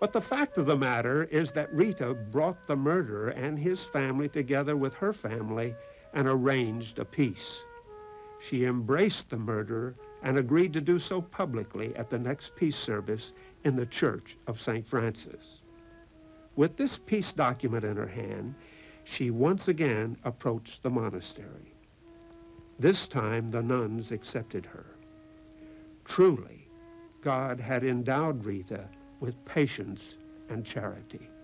But the fact of the matter is that Rita brought the murderer and his family together with her family and arranged a peace. She embraced the murderer and agreed to do so publicly at the next peace service in the Church of St. Francis. With this peace document in her hand, she once again approached the monastery. This time, the nuns accepted her. Truly, God had endowed Rita with patience and charity.